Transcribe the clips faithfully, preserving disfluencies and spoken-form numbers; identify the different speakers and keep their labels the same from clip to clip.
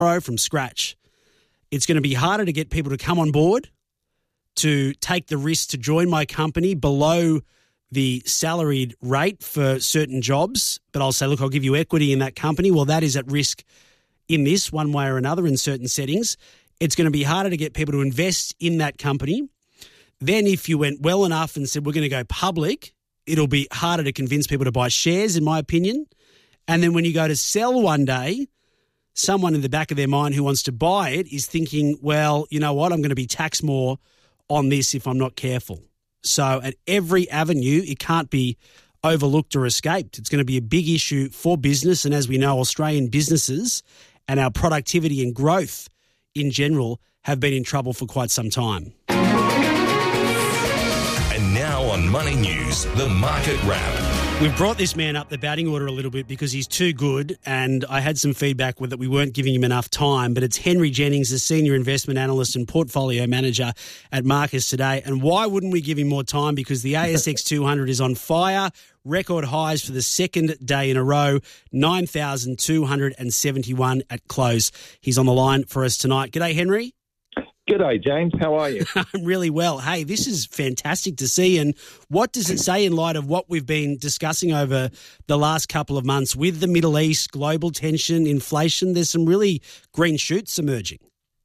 Speaker 1: from scratch. It's going to be harder to get people to come on board, to take the risk to join my company below the salaried rate for certain jobs. But I'll say, look, I'll give you equity in that company. Well, that is at risk in this one way or another in certain settings. It's going to be harder to get people to invest in that company. Then if you went well enough and said, we're going to go public, it'll be harder to convince people to buy shares, in my opinion. And then when you go to sell one day, someone in the back of their mind who wants to buy it is thinking, well, you know what, I'm going to be taxed more on this if I'm not careful. So at every avenue, it can't be overlooked or escaped. It's going to be a big issue for business. And as we know, Australian businesses and our productivity and growth in general have been in trouble for quite some time.
Speaker 2: And now on Money News, the Market Wrap.
Speaker 1: We've brought this man up the batting order a little bit because he's too good, and I had some feedback with that we weren't giving him enough time, but it's Henry Jennings, the Senior Investment Analyst and Portfolio Manager at Marcus today. And why wouldn't we give him more time? Because the A S X two hundred is on fire. Record highs for the second day in a row, nine thousand two hundred seventy-one at close. He's on the line for us tonight. G'day, Henry.
Speaker 3: G'day, James. How are you?
Speaker 1: I'm really well. Hey, this is fantastic to see. And what does it say in light of what we've been discussing over the last couple of months with the Middle East, global tension, inflation? There's some really green shoots emerging.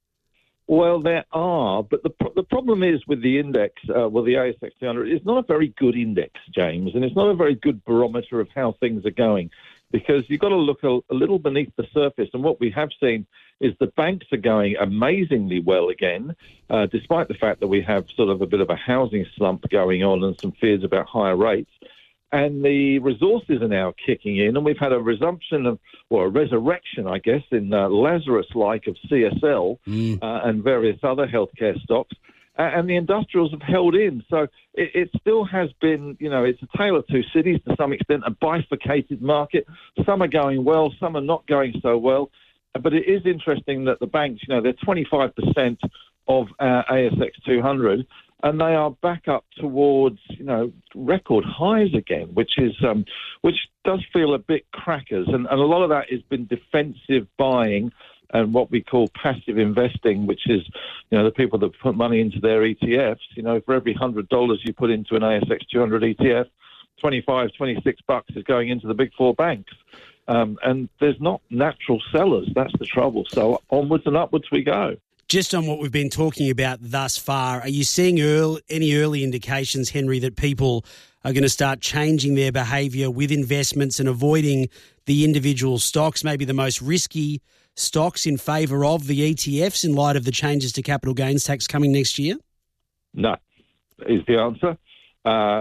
Speaker 3: Well, there are, but the the problem is with the index, uh, well, the A S X two hundred, it's not a very good index, James, and it's not a very good barometer of how things are going, because you've got to look a, a little beneath the surface. And what we have seen is the banks are going amazingly well again, uh, despite the fact that we have sort of a bit of a housing slump going on and some fears about higher rates. And the resources are now kicking in, and we've had a resumption of, or a resurrection, I guess, in uh, Lazarus-like of C S L mm. uh, and various other healthcare stocks. Uh, and the industrials have held in. So it, it still has been, you know, it's a tale of two cities to some extent, a bifurcated market. Some are going well, some are not going so well. But it is interesting that the banks, you know, they're twenty-five percent of our A S X two hundred, and they are back up towards, you know, record highs again, which is um, which does feel a bit crackers. And, and a lot of that has been defensive buying and what we call passive investing, which is, you know, the people that put money into their E T Fs. You know, for every one hundred dollars you put into an A S X two hundred E T F, twenty-five, twenty-six bucks is going into the big four banks. Um, and there's not natural sellers. That's the trouble. So onwards and upwards we go.
Speaker 1: Just on what we've been talking about thus far, are you seeing early, any early indications, Henry, that people are going to start changing their behaviour with investments and avoiding the individual stocks, maybe the most risky stocks, in favour of the E T Fs in light of the changes to capital gains tax coming next year?
Speaker 3: No, is the answer. Uh,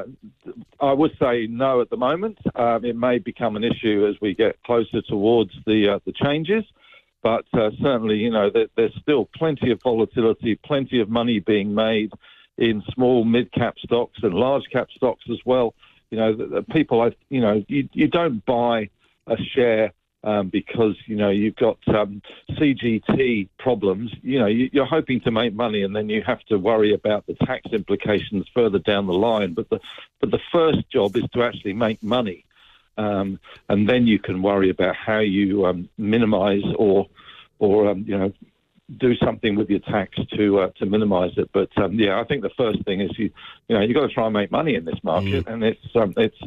Speaker 3: I would say no at the moment. Um, it may become an issue as we get closer towards the uh, the changes, but uh, certainly, you know, there, there's still plenty of volatility, plenty of money being made in small, mid-cap stocks and large-cap stocks as well. You know, the, the people, I, you know, you, you don't buy a share Um, because, you know, you've got um, C G T problems. You know, you, you're hoping to make money, and then you have to worry about the tax implications further down the line. But the but the first job is to actually make money, um, and then you can worry about how you um, minimise or or um, you know, do something with your tax to uh, to minimise it. But um, yeah, I think the first thing is you you know you've got to try and make money in this market, mm. and it's um, it's.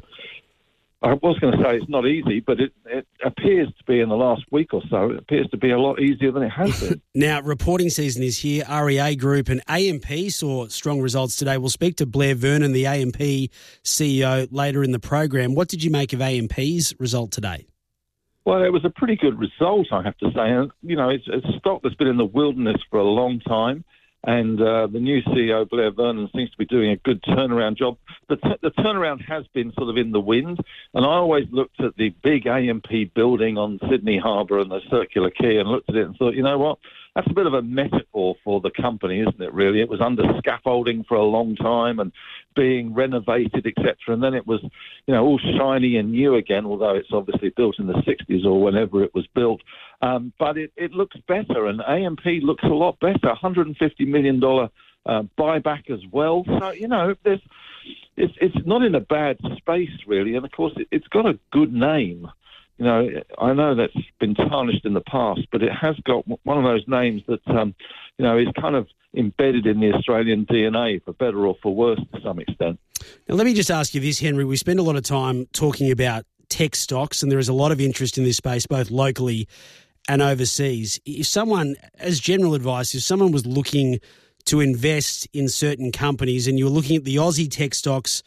Speaker 3: I was going to say it's not easy, but it, it appears to be in the last week or so. It appears to be a lot easier than it has been.
Speaker 1: Now, reporting season is here. R E A Group and A M P saw strong results today. We'll speak to Blair Vernon, the A M P C E O, later in the program. What did you make of A M P's result today?
Speaker 3: Well, it was a pretty good result, I have to say. And, you know, it's, it's a stock that's been in the wilderness for a long time. And uh, the new C E O, Blair Vernon, seems to be doing a good turnaround job. The, t- the turnaround has been sort of in the wind, and I always looked at the big A M P building on Sydney Harbour and the Circular Quay and looked at it and thought, you know what, that's a bit of a metaphor for the company, isn't it, really? It was under scaffolding for a long time and being renovated, et cetera, and then it was, you know, all shiny and new again, although it's obviously built in the sixties or whenever it was built. Um, but it, it looks better, and A M P looks a lot better, one hundred fifty million dollars uh, buyback as well. So, you know, there's, it's it's not in a bad space, really, and, of course, it, it's got a good name. you know, I know that's been tarnished in the past, but it has got one of those names that, um, you know, is kind of embedded in the Australian D N A, for better or for worse, to some extent.
Speaker 1: Now, let me just ask you this, Henry. We spend a lot of time talking about tech stocks, and there is a lot of interest in this space, both locally and overseas. If someone, as general advice, if someone was looking to invest in certain companies and you were looking at the Aussie tech stocks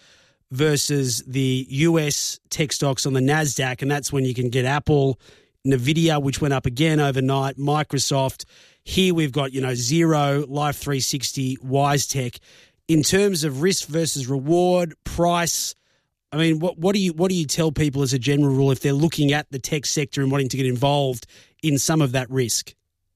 Speaker 1: versus the U S tech stocks on the NASDAQ, and that's when you can get Apple, Nvidia, which went up again overnight, Microsoft. Here we've got, you know, Xero, Life three sixty, WiseTech. In terms of risk versus reward, price, I mean, what, what do you what do you tell people as a general rule if they're looking at the tech sector and wanting to get involved in some of that risk?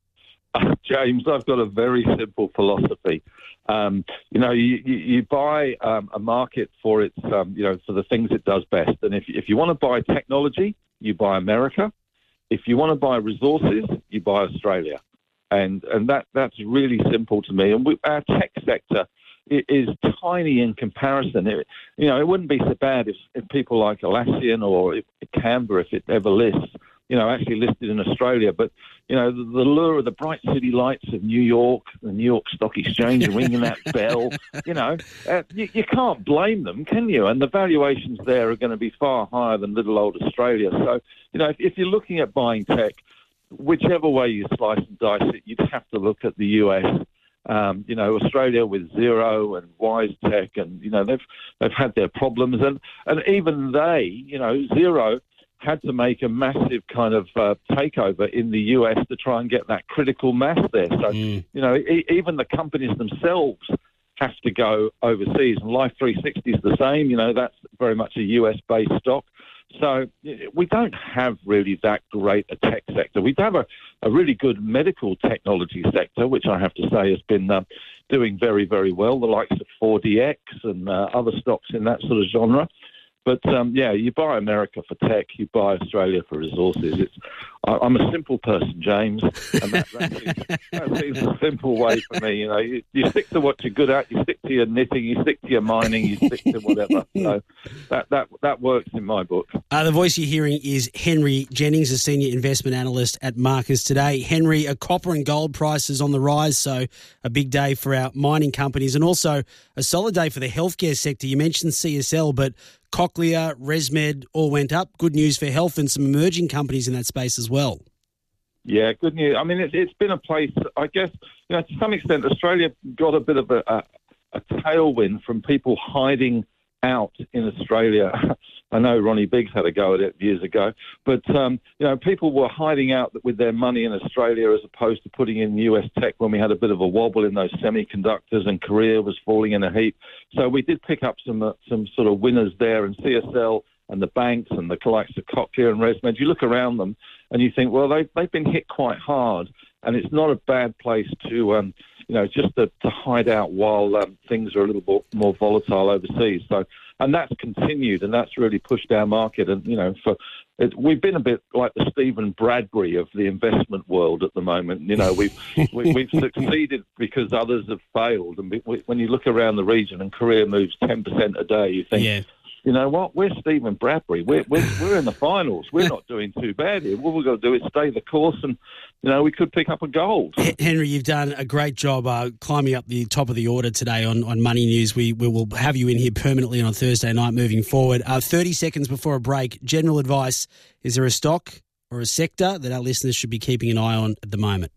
Speaker 3: Uh, James, I've got a very simple philosophy. Um, you know, you, you, you buy um, a market for its, um, you know, for the things it does best. And if, if you want to buy technology, you buy America. If you want to buy resources, you buy Australia. And and that that's really simple to me. And we, our tech sector is tiny in comparison. It, you know, it wouldn't be so bad if, if people like Atlassian or if Canva, if it ever lists, you know, actually listed in Australia. But, you know, the, the lure of the bright city lights of New York, the New York Stock Exchange, ringing that bell, you know, uh, you, you can't blame them, can you? And the valuations there are going to be far higher than little old Australia. So, you know, if, if you're looking at buying tech, whichever way you slice and dice it, you'd have to look at the U S. Um, you know, Australia with Xero and WiseTech, and, you know, they've they've had their problems. And, and even they, you know, Xero had to make a massive kind of uh, takeover in the U S to try and get that critical mass there. So, mm. you know, e- even the companies themselves have to go overseas. And Life three sixty is the same. You know, that's very much a U S-based stock. So we don't have really that great a tech sector. We have a, a really good medical technology sector, which I have to say has been uh, doing very, very well, the likes of four D X and uh, other stocks in that sort of genre. But, um, yeah, you buy America for tech, you buy Australia for resources. It's, I, I'm a simple person, James, and that, that, seems, that seems a simple way for me. You know, you, you stick to what you're good at, you stick to your knitting, you stick to your mining, you stick to whatever. So that that that works in my book.
Speaker 1: Uh, the voice you're hearing is Henry Jennings, a senior investment analyst at Marcus today. Henry, a copper and gold prices on the rise, so a big day for our mining companies and also a solid day for the healthcare sector. You mentioned C S L, but Cochlear, ResMed all went up. Good news for health and some emerging companies in that space as well.
Speaker 3: Yeah, good news. I mean, it, it's been a place, I guess, you know, to some extent, Australia got a bit of a, a, a tailwind from people hiding out in Australia. I know Ronnie Biggs had a go at it years ago, but, um, you know, people were hiding out with their money in Australia as opposed to putting in U S tech when we had a bit of a wobble in those semiconductors and Korea was falling in a heap. So we did pick up some uh, some sort of winners there, and C S L and the banks and the likes of Cochlear and ResMed, you look around them and you think, well, they've, they've been hit quite hard, and it's not a bad place to, um, you know, just to, to hide out while um, things are a little bit more volatile overseas. So, and that's continued, and that's really pushed our market. And, you know, for it, we've been a bit like the Stephen Bradbury of the investment world at the moment. You know, we've we, we've succeeded because others have failed. And we, when you look around the region and Korea moves ten percent a day, you think, yeah. You know what? We're Stephen Bradbury. We're, we're we're in the finals. We're not doing too bad here. What we've got to do is stay the course, and you know we could pick up a gold.
Speaker 1: Henry, you've done a great job uh, climbing up the top of the order today on, on Money News. We, we will have you in here permanently on Thursday night moving forward. Uh, thirty seconds before a break, general advice: is there a stock or a sector that our listeners should be keeping an eye on at the moment?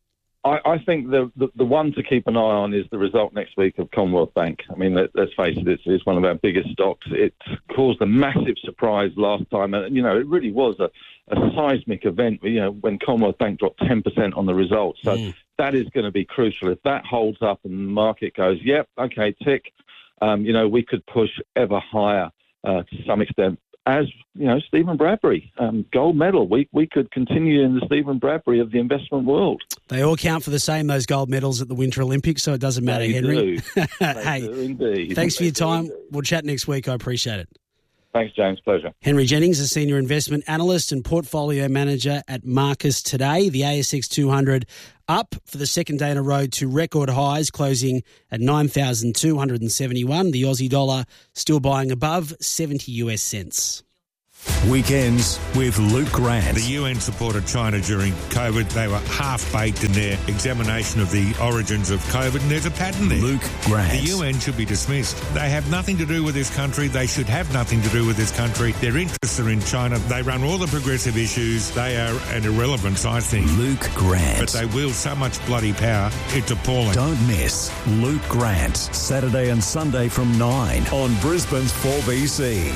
Speaker 3: I, I think the, the the one to keep an eye on is the result next week of Commonwealth Bank. I mean, let, let's face it, it's, it's one of our biggest stocks. It caused a massive surprise last time, and you know, it really was a, a seismic event. You know, when Commonwealth Bank dropped ten percent on the results, so mm. that is going to be crucial. If that holds up and the market goes, yep, okay, tick, um, you know, we could push ever higher uh, to some extent. As, you know, Stephen Bradbury, um, gold medal. We we could continue in the Stephen Bradbury of the investment world.
Speaker 1: They all count for the same, those gold medals at the Winter Olympics, so it doesn't matter,
Speaker 3: they
Speaker 1: Henry.
Speaker 3: Do.
Speaker 1: Hey,
Speaker 3: do indeed.
Speaker 1: Thanks for
Speaker 3: they
Speaker 1: your time.
Speaker 3: Indeed.
Speaker 1: We'll chat next week. I appreciate it.
Speaker 3: Thanks, James. Pleasure.
Speaker 1: Henry Jennings, a senior investment analyst and portfolio manager at Marcus today. The A S X two hundred up for the second day in a row to record highs, closing at nine thousand two hundred seventy-one. The Aussie dollar still buying above seventy U S cents.
Speaker 4: Weekends with Luke Grant.
Speaker 5: The U N supported China during COVID. They were half-baked in their examination of the origins of COVID, and there's a pattern there.
Speaker 4: Luke Grant.
Speaker 5: The U N should be dismissed. They have nothing to do with this country. They should have nothing to do with this country. Their interests are in China. They run all the progressive issues. They are an irrelevance, I think.
Speaker 4: Luke Grant.
Speaker 5: But they wield so much bloody power, it's appalling.
Speaker 4: Don't miss Luke Grant, Saturday and Sunday from nine on Brisbane's four B C.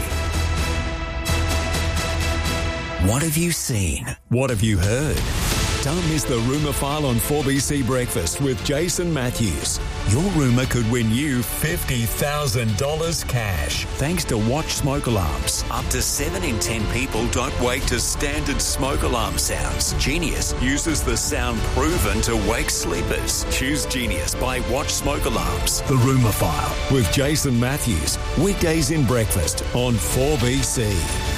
Speaker 4: What have you seen? What have you heard? Don't miss the Rumour File on four B C Breakfast with Jason Matthews. Your rumour could win you fifty thousand dollars cash. Thanks to Watch Smoke Alarms. Up to seven in ten people don't wake to standard smoke alarm sounds. Genius uses the sound proven to wake sleepers. Choose Genius by Watch Smoke Alarms. The Rumour File with Jason Matthews. Weekdays in Breakfast on four B C.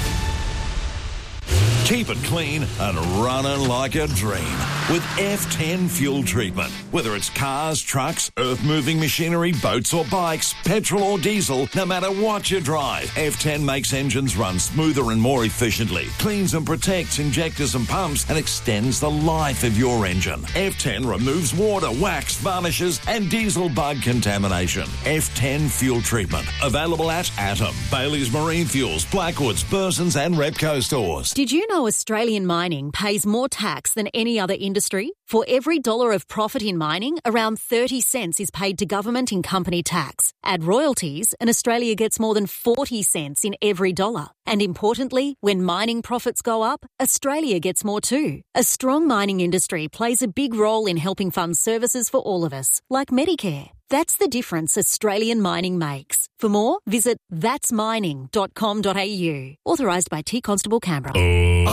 Speaker 2: Keep it clean and running like a dream with F ten fuel treatment. Whether it's cars, trucks, earth-moving machinery, boats or bikes, petrol or diesel, no matter what you drive, F ten makes engines run smoother and more efficiently, cleans and protects injectors and pumps, and extends the life of your engine. F ten removes water, wax, varnishes and diesel bug contamination. F ten fuel treatment. Available at Atom, Bailey's Marine Fuels, Blackwoods, Burson's and Repco stores.
Speaker 6: Did you know Australian mining pays more tax than any other industry? For every dollar of profit in mining, around thirty cents is paid to government in company tax. Add royalties, and Australia gets more than forty cents in every dollar. And importantly, when mining profits go up, Australia gets more too. A strong mining industry plays a big role in helping fund services for all of us, like Medicare. That's the difference Australian mining makes. For more, visit thats mining dot com dot a u. Authorised by T Constable Canberra.
Speaker 2: Oh,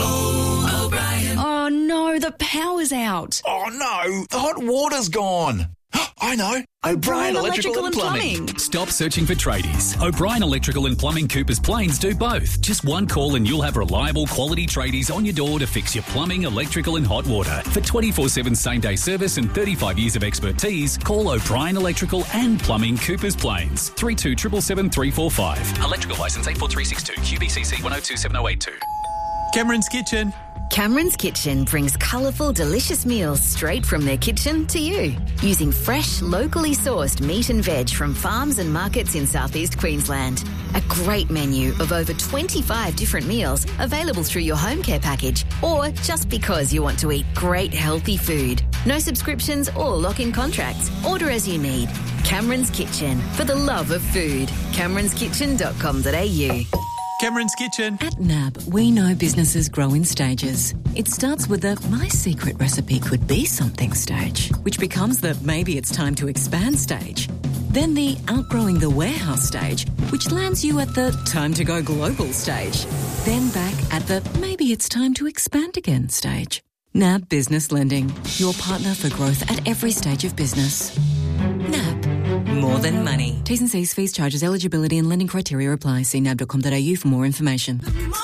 Speaker 2: oh, O'Brien.
Speaker 7: Oh no, the power's out.
Speaker 2: Oh no, the hot water's gone. I know. O'Brien Electrical, Electrical and Plumbing. Plumbing.
Speaker 8: Stop searching for tradies. O'Brien Electrical and Plumbing Coopers Plains do both. Just one call and you'll have reliable quality tradies on your door to fix your plumbing, electrical and hot water. For twenty-four seven same-day service and thirty-five years of expertise, call O'Brien Electrical and Plumbing Coopers Plains. three two seven seven three four five. Electrical licence eight four three six two. Q B C C one oh two seven oh eight two.
Speaker 9: Cameron's Kitchen.
Speaker 10: Cameron's Kitchen brings colourful, delicious meals straight from their kitchen to you. Using fresh, locally sourced meat and veg from farms and markets in southeast Queensland. A great menu of over twenty-five different meals available through your home care package or just because you want to eat great healthy food. No subscriptions or lock-in contracts. Order as you need. Cameron's Kitchen, for the love of food. camerons kitchen dot com dot a u.
Speaker 9: Cameron's Kitchen.
Speaker 11: At N A B, we know businesses grow in stages. It starts with the my secret recipe could be something stage, which becomes the maybe it's time to expand stage. Then the outgrowing the warehouse stage, which lands you at the time to go global stage. Then back at the maybe it's time to expand again stage. N A B Business Lending, your partner for growth at every stage of business. N A B. More than money. T's and C's, fees, charges, eligibility and lending criteria apply. See nab dot com dot a u for more information.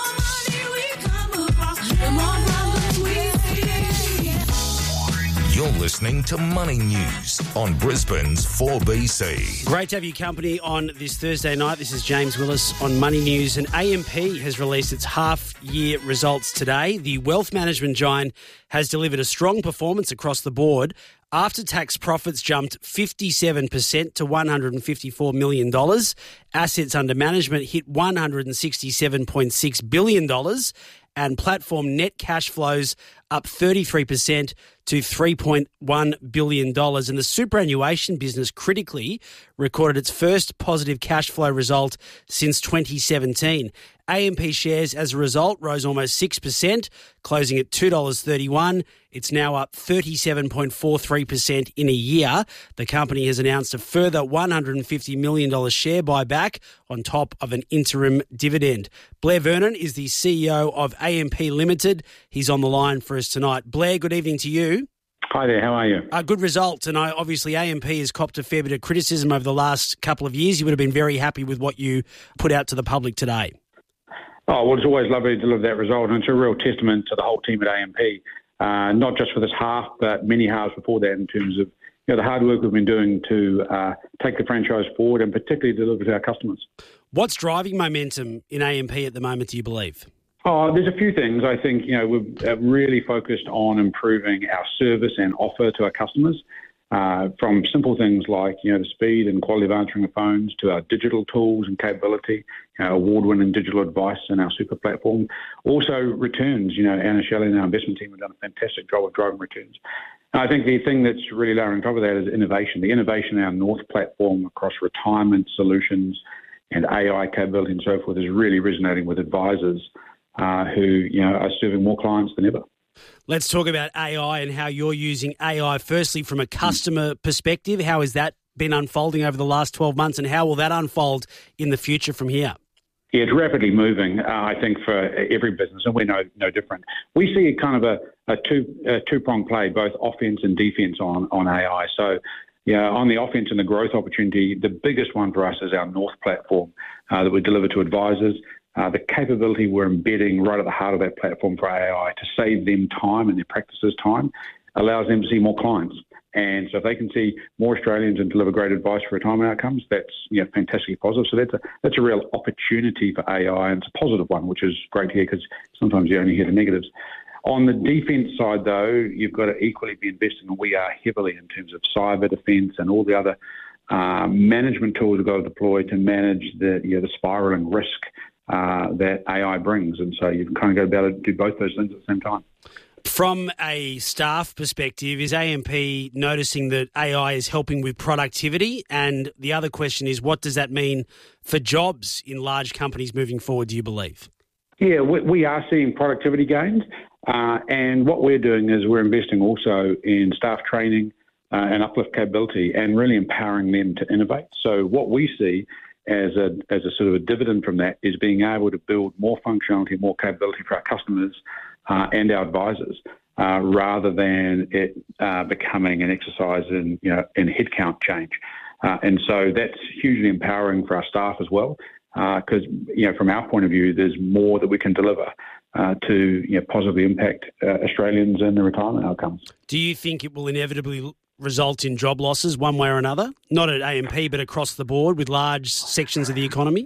Speaker 2: You're listening to Money News on Brisbane's four B C.
Speaker 1: Great to have your company on this Thursday night. This is James Willis on Money News. And A M P has released its half-year results today. The wealth management giant has delivered a strong performance across the board. After-tax profits jumped fifty-seven percent to one hundred fifty-four million dollars. Assets under management hit one hundred sixty-seven point six billion dollars. And platform net cash flows up thirty-three percent to three point one billion dollars. And the superannuation business critically recorded its first positive cash flow result since twenty seventeen. A M P shares, as a result, rose almost six percent, closing at two dollars thirty-one. It's now up thirty-seven point four three percent in a year. The company has announced a further one hundred fifty million dollars share buyback on top of an interim dividend. Blair Vernon is the C E O of A M P Limited. He's on the line for us tonight. Blair, good evening to you.
Speaker 12: Hi there, how are you?
Speaker 1: A good result, and I, obviously A M P has copped a fair bit of criticism over the last couple of years. You would have been very happy with what you put out to the public today.
Speaker 12: Oh, well, it's always lovely to deliver that result, and it's a real testament to the whole team at A M P, uh, not just for this half, but many halves before that in terms of you know the hard work we've been doing to uh, take the franchise forward and particularly deliver to our customers.
Speaker 1: What's driving momentum in A M P at the moment, do you believe?
Speaker 12: Oh, there's a few things. I think, you know, we've really focused on improving our service and offer to our customers, uh, from simple things like, you know, the speed and quality of answering the phones to our digital tools and capability, you know, award-winning digital advice in our super platform. Also returns, you know, Anna Shelley and our investment team have done a fantastic job of driving returns. I think the thing that's really layering on top of that is innovation. The innovation in our North platform across retirement solutions and A I capability and so forth is really resonating with advisors uh, who, you know, are serving more clients than ever.
Speaker 1: Let's talk about A I and how you're using A I. Firstly, from a customer perspective, how has that been unfolding over the last twelve months, and how will that unfold in the future from here?
Speaker 12: Yeah, it's rapidly moving, uh, I think, for every business, and we're no no different. We see kind of a, a two a two-pronged play, both offense and defense on, on A I. So, yeah, on the offense and the growth opportunity, the biggest one for us is our North platform uh, that we deliver to advisors. Uh, the capability we're embedding right at the heart of that platform for A I to save them time and their practices time allows them to see more clients. And so if they can see more Australians and deliver great advice for retirement outcomes, that's, you know, fantastically positive. So that's a, that's a real opportunity for A I, and it's a positive one, which is great to hear because sometimes you only hear the negatives. On the defence side, though, you've got to equally be investing, and we are heavily in terms of cyber defence and all the other uh, management tools we've got to deploy to manage the, you know, the spiralling risk uh, that A I brings. And so you've kind of got to be able to do both those things at the same time.
Speaker 1: From a staff perspective, is A M P noticing that A I is helping with productivity? And the other question is, what does that mean for jobs in large companies moving forward, do you believe?
Speaker 12: Yeah, we, we are seeing productivity gains. Uh, and what we're doing is we're investing also in staff training uh, and uplift capability and really empowering them to innovate. So what we see as a as a sort of a dividend from that is being able to build more functionality, more capability for our customers uh, and our advisors, uh, rather than it uh, becoming an exercise in, you know, in headcount change. Uh, and so that's hugely empowering for our staff as well, because, uh, you know, from our point of view, there's more that we can deliver uh, to, you know, positively impact uh, Australians and their retirement outcomes.
Speaker 1: Do you think it will inevitably result in job losses one way or another? Not at A M P, but across the board with large sections of the economy?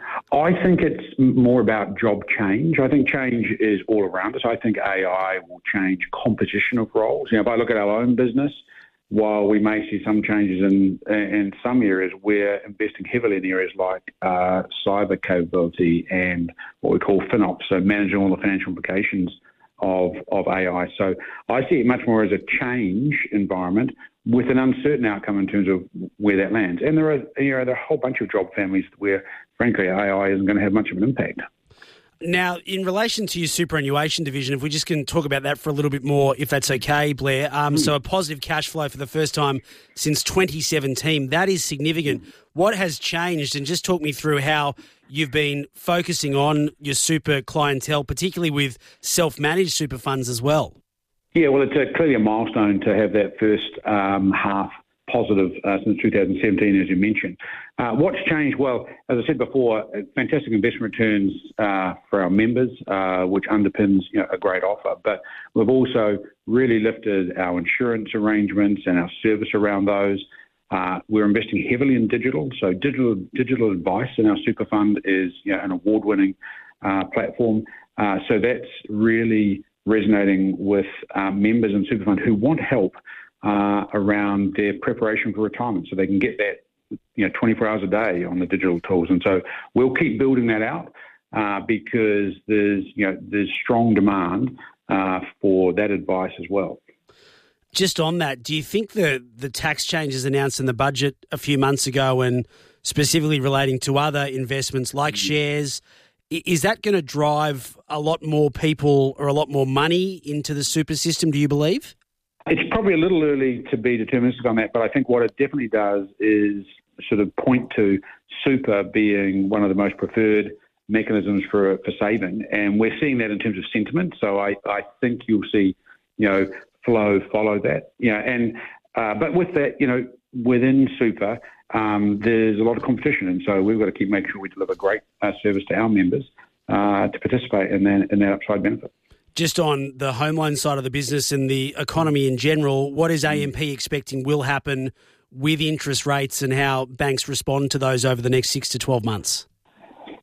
Speaker 12: I think it's more about job change. I think change is all around us. I think A I will change composition of roles. You know, if I look at our own business, while we may see some changes in in some areas, we're investing heavily in areas like uh, cyber capability and what we call FinOps, so managing all the financial implications of of A I. So I see it much more as a change environment with an uncertain outcome in terms of where that lands. And there are, you know, there are a whole bunch of job families where, frankly, A I isn't going to have much of an impact.
Speaker 1: Now, in relation to your superannuation division, if we just can talk about that for a little bit more, if that's okay, Blair. Um, mm. So a positive cash flow for the first time since twenty seventeen. That is significant. Mm. What has changed? And just talk me through how you've been focusing on your super clientele, particularly with self-managed super funds as well.
Speaker 12: Yeah, well, it's a, clearly a milestone to have that first um, half positive uh, since two thousand seventeen, as you mentioned. Uh, what's changed? Well, as I said before, fantastic investment returns uh, for our members, uh, which underpins, you know, a great offer. But we've also really lifted our insurance arrangements and our service around those. Uh, we're investing heavily in digital. So digital digital advice in our super fund is, you know, an award-winning uh, platform. Uh, so that's really resonating with uh, members in super fund who want help Uh, around their preparation for retirement, so they can get that, you know, twenty-four hours a day on the digital tools. And so we'll keep building that out uh, because there's, you know, there's strong demand uh, for that advice as well.
Speaker 1: Just on that, do you think the the tax changes announced in the budget a few months ago, and specifically relating to other investments like mm-hmm. shares, is that going to drive a lot more people or a lot more money into the super system, do you believe?
Speaker 12: It's probably a little early to be deterministic on that, but I think what it definitely does is sort of point to super being one of the most preferred mechanisms for for saving, and we're seeing that in terms of sentiment. So I, I think you'll see, you know, flow follow that, you know, and uh, but with that, you know, within super, um, there's a lot of competition, and so we've got to keep making sure we deliver great uh, service to our members uh, to participate in that in that upside benefit.
Speaker 1: Just on the home loan side of the business and the economy in general, what is A M P expecting will happen with interest rates and how banks respond to those over the next six to twelve months?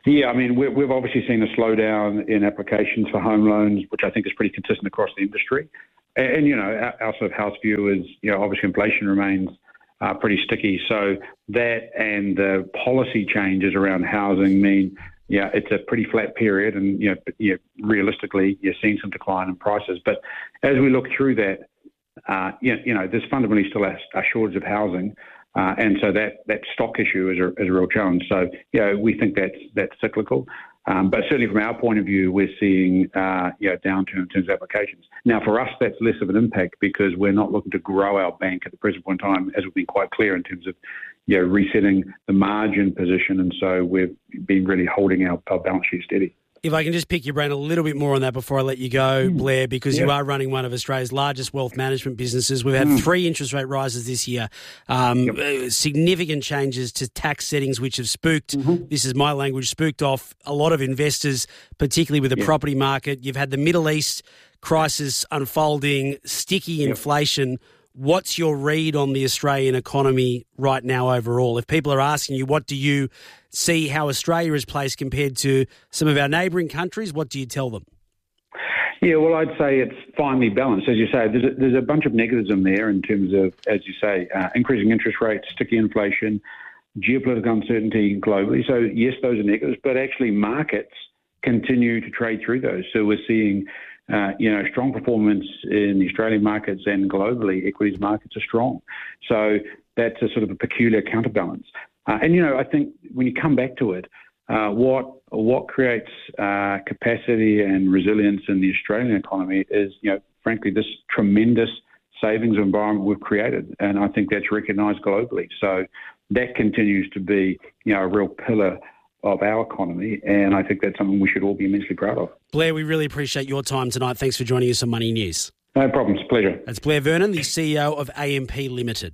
Speaker 12: Yeah, I mean, we're, we've obviously seen a slowdown in applications for home loans, which I think is pretty consistent across the industry. And, and you know, our, our sort of house view is, you know, obviously inflation remains uh, pretty sticky. So that and the policy changes around housing mean, yeah, it's a pretty flat period. And, you know, you know, realistically, you're seeing some decline in prices. But as we look through that, uh, you, know, you know, there's fundamentally still a, a shortage of housing. Uh, and so that, that stock issue is a, is a real challenge. So, you know, we think that's that's cyclical. Um, but certainly from our point of view, we're seeing, uh, you know, downturn in terms of applications. Now, for us, that's less of an impact because we're not looking to grow our bank at the present point in time, as we've been quite clear in terms of, you know, resetting the margin position. And so we've been really holding our, our balance sheet steady.
Speaker 1: If I can just pick your brain a little bit more on that before I let you go, mm. Blair, because yeah. you are running one of Australia's largest wealth management businesses. We've had mm. three interest rate rises this year, um, yep. uh, significant changes to tax settings which have spooked, mm-hmm. this is my language, spooked off a lot of investors, particularly with the yep. property market. You've had the Middle East crisis unfolding, sticky yep. inflation. What's your read on the Australian economy right now overall? If people are asking you, what do you see how Australia is placed compared to some of our neighbouring countries, what do you tell them?
Speaker 12: Yeah, well, I'd say it's finely balanced. As you say, there's a, there's a bunch of negatives in there in terms of, as you say, uh, increasing interest rates, sticky inflation, geopolitical uncertainty globally. So, yes, those are negatives, but actually markets continue to trade through those. So we're seeing Uh, you know, strong performance in the Australian markets and globally, equities markets are strong. So that's a sort of a peculiar counterbalance. Uh, and, you know, I think when you come back to it, uh, what what creates uh, capacity and resilience in the Australian economy is, you know, frankly, this tremendous savings environment we've created. And I think that's recognised globally. So that continues to be, you know, a real pillar of our economy, and I think that's something we should all be immensely proud of.
Speaker 1: Blair, we really appreciate your time tonight. Thanks for joining us on Money News.
Speaker 12: No problem. It's a pleasure.
Speaker 1: That's Blair Vernon, the C E O of A M P Limited.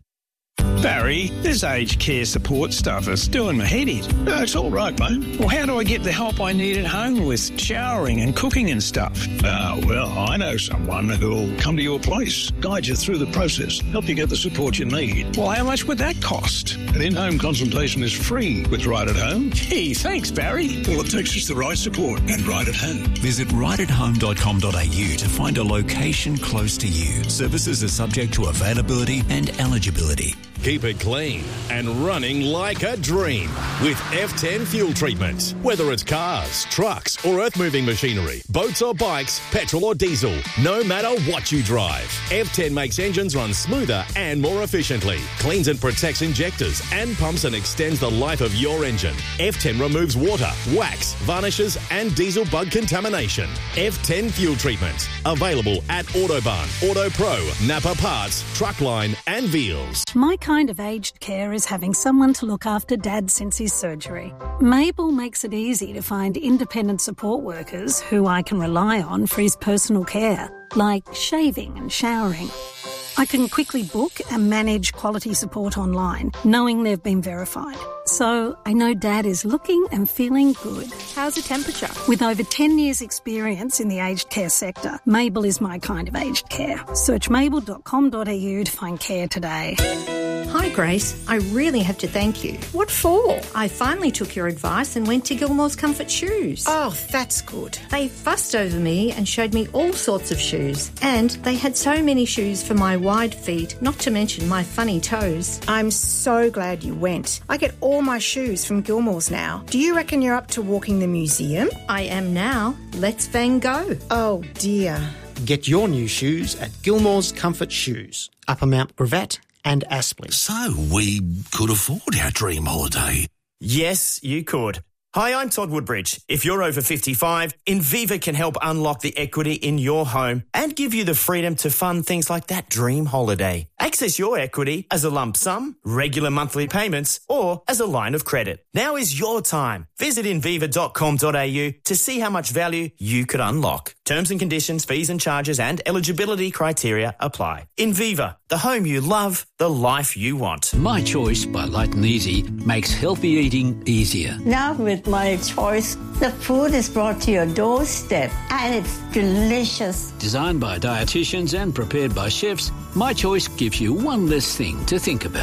Speaker 13: Barry, this aged care support stuff is doing my head in. No, it's all right, mate. Well, how do I get the help I need at home with showering and cooking and stuff?
Speaker 14: Ah, uh, well, I know someone who'll come to your place, guide you through the process, help you get the support you need.
Speaker 13: Well, how much would that cost?
Speaker 14: An in-home consultation is free with Right at Home.
Speaker 13: Gee, thanks, Barry.
Speaker 14: All it takes is the right support and Right at Home.
Speaker 4: Visit right at home dot com dot a u to find a location close to you. Services are subject to availability and eligibility.
Speaker 2: Keep it clean and running like a dream with F ten Fuel Treatment. Whether it's cars, trucks or earth-moving machinery, boats or bikes, petrol or diesel, no matter what you drive, F ten makes engines run smoother and more efficiently, cleans and protects injectors and pumps and extends the life of your engine. F ten removes water, wax, varnishes and diesel bug contamination. F ten Fuel Treatment. Available at Autobahn, Auto Pro, Napa Parts, Truckline and Veals.
Speaker 15: My kind of aged care is having someone to look after Dad since his surgery. Mabel makes it easy to find independent support workers who I can rely on for his personal care, like shaving and showering. I can quickly book and manage quality support online, knowing they've been verified. So I know Dad is looking and feeling good.
Speaker 16: How's the temperature?
Speaker 15: With over ten years experience in the aged care sector, Mabel is my kind of aged care. Search mabel dot com dot a u to find care today.
Speaker 16: Hi Grace, I really have to thank you.
Speaker 17: What for?
Speaker 16: I finally took your advice and went to Gilmore's Comfort Shoes.
Speaker 17: Oh, that's good.
Speaker 16: They fussed over me and showed me all sorts of shoes. And they had so many shoes for my wide feet, not to mention my funny toes.
Speaker 17: I'm so glad you went. I get all my shoes from Gilmore's now. Do you reckon you're up to walking the museum?
Speaker 16: I am now. Let's Van Gogh.
Speaker 17: Oh dear.
Speaker 18: Get your new shoes at Gilmore's Comfort Shoes, Upper Mount Gravatt and Aspley.
Speaker 19: So we could afford our dream holiday.
Speaker 20: Yes, you could. Hi, I'm Todd Woodbridge. If you're over fifty-five, Inviva can help unlock the equity in your home and give you the freedom to fund things like that dream holiday. Access your equity as a lump sum, regular monthly payments, or as a line of credit. Now is your time. Visit inviva dot com dot a u to see how much value you could unlock. Terms and conditions, fees and charges and eligibility criteria apply. Inviva, the home you love, the life you want.
Speaker 21: My Choice by Light and Easy makes healthy eating easier.
Speaker 22: Now with My Choice, the food is brought to your doorstep and it's delicious.
Speaker 21: Designed by dietitians and prepared by chefs, My Choice gives you one less thing to think about.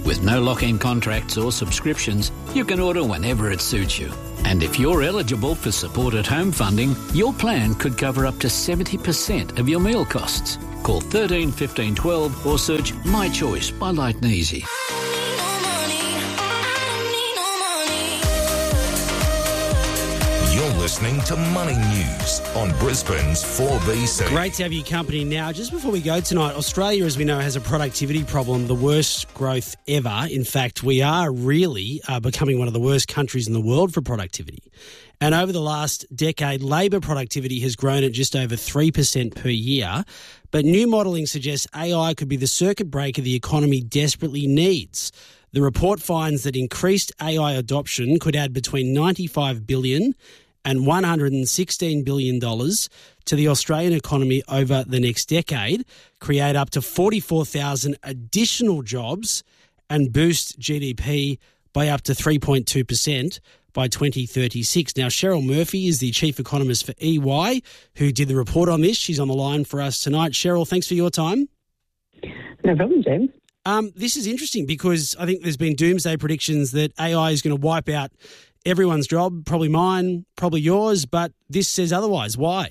Speaker 21: With no lock-in contracts or subscriptions, you can order whenever it suits you. And if you're eligible for Support at Home funding, your plan could cover up to seventy percent of your meal costs. Call thirteen fifteen twelve or search My Choice by Light and Easy.
Speaker 3: You're listening to Money News on Brisbane's four B C.
Speaker 1: Great to have your company. Now, just before we go tonight, Australia, as we know, has a productivity problem, the worst growth ever. In fact, we are really uh, becoming one of the worst countries in the world for productivity. And over the last decade, labour productivity has grown at just over three percent per year. But new modelling suggests A I could be the circuit breaker the economy desperately needs. The report finds that increased A I adoption could add between ninety-five billion dollars and one hundred sixteen billion dollars to the Australian economy over the next decade, create up to forty-four thousand additional jobs and boost G D P by up to three point two percent by twenty thirty-six. Now, Cheryl Murphy is the chief economist for E Y, who did the report on this. She's on the line for us tonight. Cheryl, thanks for your time.
Speaker 5: No problem, James.
Speaker 1: Um, this is interesting because I think there's been doomsday predictions that A I is going to wipe out everyone's job, probably mine, probably yours, but this says otherwise. Why?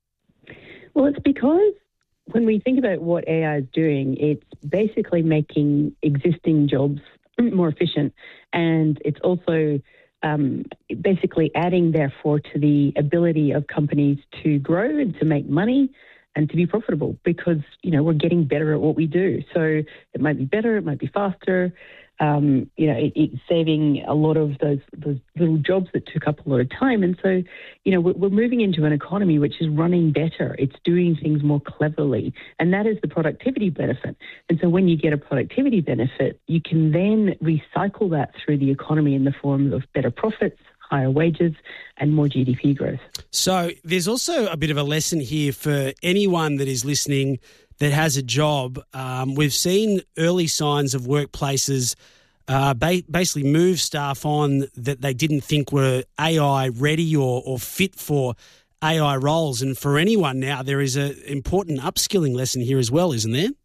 Speaker 5: Well, it's because when we think about what A I is doing, it's basically making existing jobs more efficient, and it's also um, basically adding, therefore, to the ability of companies to grow and to make money and to be profitable because, you know, we're getting better at what we do. So it might be better, it might be faster. Um, you know, it, it's saving a lot of those those little jobs that took up a lot of time. And so, you know, we're, we're moving into an economy which is running better. It's doing things more cleverly. And that is the productivity benefit. And so when you get a productivity benefit, you can then recycle that through the economy in the form of better profits, higher wages and more G D P growth.
Speaker 1: So there's also a bit of a lesson here for anyone that is listening that has a job. Um, we've seen early signs of workplaces uh, ba- basically move staff on that they didn't think were A I ready or, or fit for A I roles. And for anyone now, there is an important upskilling lesson here as well, isn't there?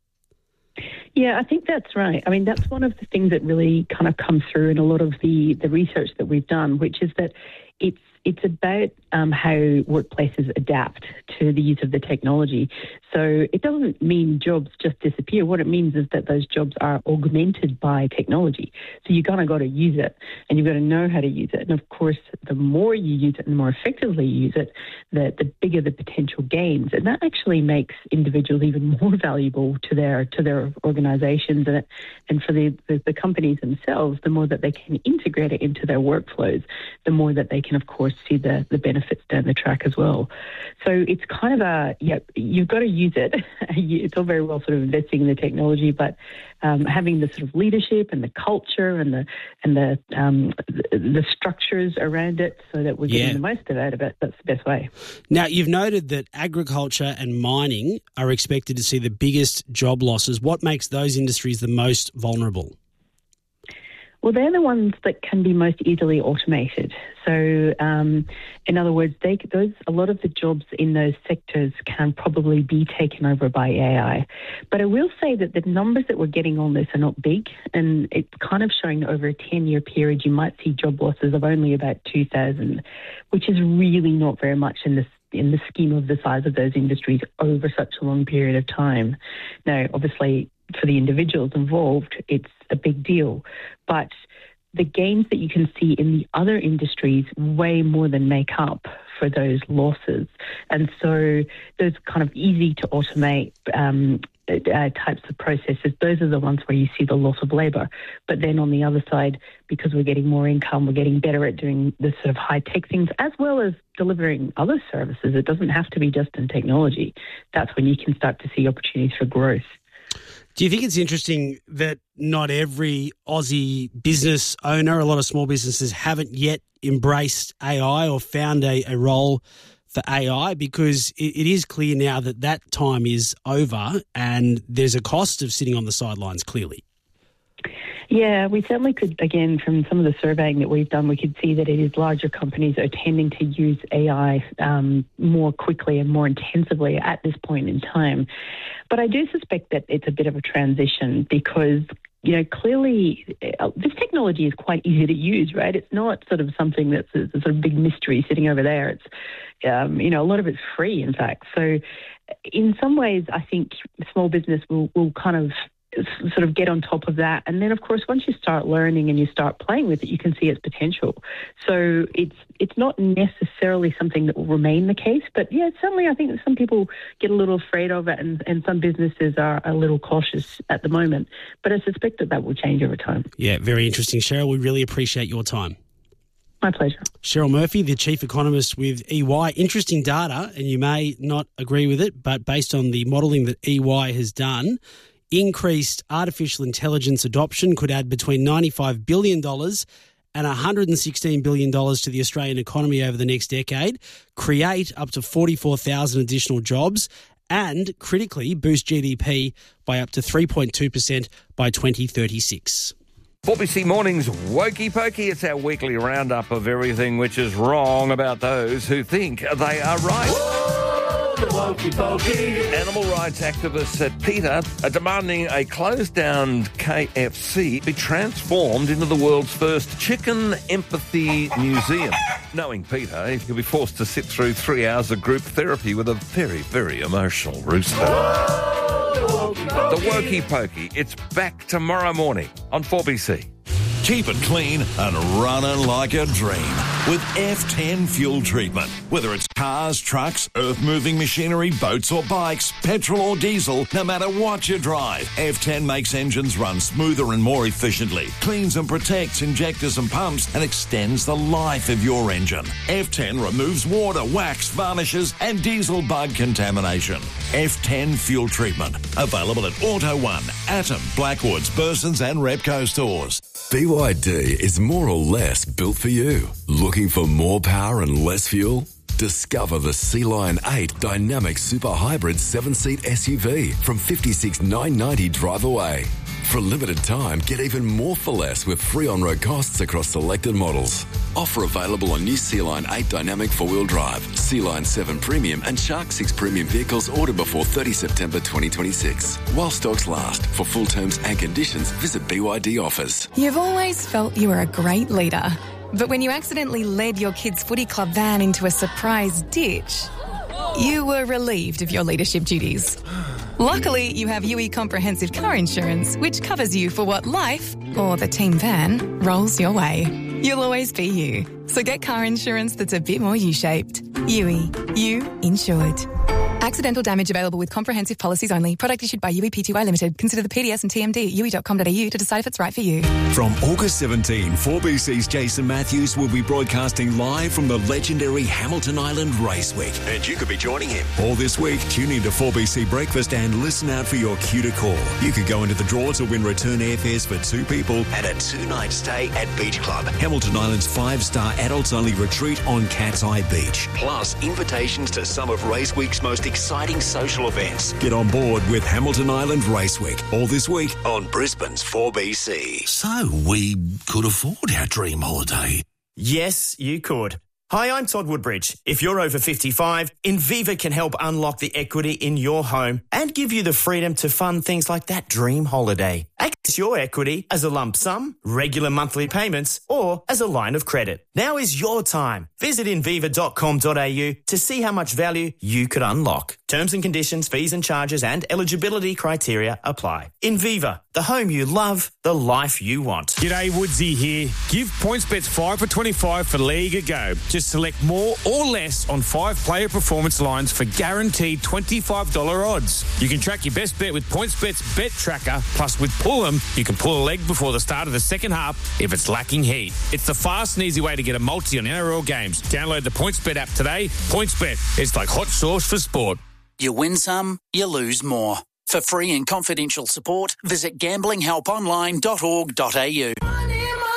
Speaker 5: Yeah, I think that's right. I mean, that's one of the things that really kind of comes through in a lot of the, the research that we've done, which is that it's it's about um, how workplaces adapt to the use of the technology. So it doesn't mean jobs just disappear. What it means is that those jobs are augmented by technology. So you kind of got to use it and you've got to know how to use it. And of course, the more you use it and the more effectively you use it, the, the bigger the potential gains. And that actually makes individuals even more valuable to their to their organizations and, and for the, the, the companies themselves. The more that they can integrate it into their workflows, the more that they can, of course, see the, the benefits down the track as well. So it's kind of a, yeah, you've got to use it. It's all very well sort of investing in the technology, but um, having the sort of leadership and the culture and the and the, um, the the structures around it so that we're getting
Speaker 1: Yeah.
Speaker 5: the most of out of it, that's the best way.
Speaker 1: Now, you've noted that agriculture and mining are expected to see the biggest job losses. What makes those industries the most vulnerable?
Speaker 5: Well, they're the ones that can be most easily automated. So, um, in other words, they, those a lot of the jobs in those sectors can probably be taken over by A I. But I will say that the numbers that we're getting on this are not big, and it's kind of showing that over a ten-year period, you might see job losses of only about two thousand, which is really not very much in this in the scheme of the size of those industries over such a long period of time. Now, obviously, for the individuals involved, it's a big deal. But the gains that you can see in the other industries way more than make up for those losses. And so those kind of easy to automate um, uh, types of processes, those are the ones where you see the loss of labour. But then on the other side, because we're getting more income, we're getting better at doing the sort of high-tech things as well as delivering other services. It doesn't have to be just in technology. That's when you can start to see opportunities for growth.
Speaker 1: Do you think it's interesting that not every Aussie business owner, a lot of small businesses, haven't yet embraced A I or found a, a role for A I? Because it, it is clear now that that time is over and there's a cost of sitting on the sidelines, clearly.
Speaker 5: Yeah, we certainly could, again, from some of the surveying that we've done, we could see that it is larger companies are tending to use A I um, more quickly and more intensively at this point in time. But I do suspect that it's a bit of a transition because you know, clearly uh, this technology is quite easy to use, right? It's not sort of something that's a, a sort of big mystery sitting over there. It's, um, you know, a lot of it's free, in fact. So in some ways, I think small business will, will kind of sort of get on top of that. And then, of course, once you start learning and you start playing with it, you can see its potential. So it's it's not necessarily something that will remain the case. But, yeah, certainly I think that some people get a little afraid of it and, and some businesses are a little cautious at the moment. But I suspect that that will change over time.
Speaker 1: Yeah, very interesting, Cheryl. We really appreciate your time.
Speaker 5: My pleasure.
Speaker 1: Cheryl Murphy, the Chief Economist with E Y. Interesting data, and you may not agree with it, but based on the modelling that E Y has done, increased artificial intelligence adoption could add between ninety-five billion dollars and one hundred sixteen billion dollars to the Australian economy over the next decade, create up to forty-four thousand additional jobs, and critically boost G D P by up to three point two percent by twenty thirty-six.
Speaker 6: four B C Mornings Wokey Pokey. It's our weekly roundup of everything which is wrong about those who think they are right. Whoa, the Wokey Pokey. Animal rights activists at PETA are demanding a closed-down K F C be transformed into the world's first chicken empathy museum. Knowing PETA, he'll be forced to sit through three hours of group therapy with a very, very emotional rooster. Whoa, the Wokey Pokey. It's back tomorrow morning on four B C.
Speaker 2: Keep it clean and running like a dream with F ten fuel treatment. Whether it's cars, trucks, earth-moving machinery, boats or bikes, petrol or diesel, no matter what you drive, F ten makes engines run smoother and more efficiently, cleans and protects injectors and pumps, and extends the life of your engine. F ten removes water, wax, varnishes and diesel bug contamination. F ten fuel treatment. Available at Auto One, Atom, Blackwoods, Bursons and Repco stores.
Speaker 7: B Y D is more or less built for you. Looking for more power and less fuel? Discover the Sea Lion eight Dynamic Super Hybrid seven-seat S U V from fifty-six thousand nine hundred ninety dollars drive away. For a limited time, get even more for less with free on-road costs across selected models. Offer available on new Sea Lion eight Dynamic four-wheel drive, Sea Lion seven Premium and Shark six Premium vehicles ordered before thirtieth September twenty twenty-six. While stocks last. For full terms and conditions, visit B Y D offers.
Speaker 23: You've always felt you were a great leader. But when you accidentally led your kids' footy club van into a surprise ditch, you were relieved of your leadership duties. Luckily, you have U E Comprehensive Car Insurance, which covers you for what life, or the team van, rolls your way. You'll always be you. So get car insurance that's a bit more U-shaped. U E. You insured. Accidental damage available with comprehensive policies only. Product issued by U E P T Y Limited. Consider the P D S and T M D at u e dot com dot a u to decide if it's right for you.
Speaker 4: From August seventeenth, four B C's Jason Matthews will be broadcasting live from the legendary Hamilton Island Race Week.
Speaker 3: And you could be joining him.
Speaker 4: All this week, tune in to four B C Breakfast and listen out for your cue to call. You could go into the draw to win return airfares for two people
Speaker 3: And a two-night stay at Beach Club.
Speaker 4: Hamilton Island's five-star adults-only retreat on Cat's Eye Beach.
Speaker 3: Plus, invitations to some of Race Week's most exciting social events.
Speaker 4: Get on board with Hamilton Island Race Week. All this week
Speaker 3: on Brisbane's four B C.
Speaker 19: So we could afford our dream holiday.
Speaker 20: Yes, you could. Hi, I'm Todd Woodbridge. If you're over fifty-five, Inviva can help unlock the equity in your home and give you the freedom to fund things like that dream holiday. Access your equity as a lump sum, regular monthly payments, or as a line of credit. Now is your time. Visit inviva dot com dot a u to see how much value you could unlock. Terms and conditions, fees and charges, and eligibility criteria apply. Inviva, the home you love, the life you want.
Speaker 13: G'day, Woodsy here. Give PointsBets five for twenty-five for League a go. Just select more or less on five player performance lines for guaranteed twenty-five dollars odds. You can track your best bet with PointsBet's Bet Tracker, plus with Pull'em, you can pull a leg before the start of the second half if it's lacking heat. It's the fast and easy way to get a multi on N R L games. Download the PointsBet app today. PointsBet, it's like hot sauce for sport.
Speaker 24: You win some, you lose more. For free and confidential support, visit gambling help online dot org dot a u. Money, money,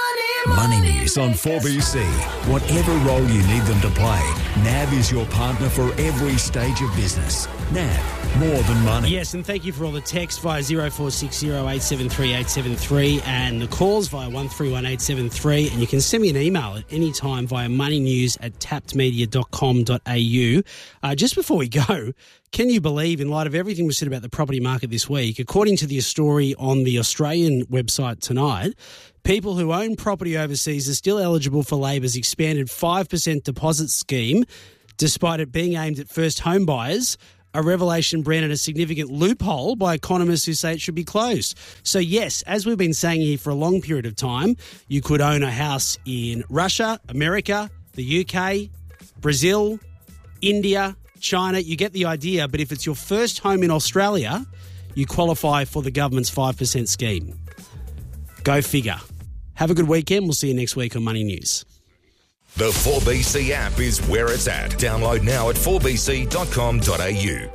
Speaker 4: Money News on four B C. Whatever role you need them to play, N A B is your partner for every stage of business. N A B, more than money.
Speaker 1: Yes, and thank you for all the texts via zero four six zero eight seven three eight seven three and the calls via one three one eight seven three. And you can send me an email at any time via moneynews at taptmedia dot com dot a u. Uh, just before we go, can you believe, in light of everything we said about the property market this week, according to the story on the Australian website tonight, people who own property overseas are still eligible for Labor's expanded five percent deposit scheme, despite it being aimed at first home buyers, a revelation branded a significant loophole by economists who say it should be closed. So yes, as we've been saying here for a long period of time, you could own a house in Russia, America, the U K, Brazil, India, China. You get the idea, but if it's your first home in Australia, you qualify for the government's five percent scheme. Go figure. Have a good weekend. We'll see you next week on Money News.
Speaker 8: The four B C app is where it's at. Download now at four b c dot com dot a u.